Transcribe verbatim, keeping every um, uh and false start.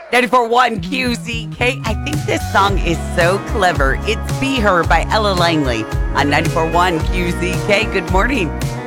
ninety-four point one Q Z K. I think this song is so clever. It's Be Her by Ella Langley on ninety-four point one Q Z K. Good morning.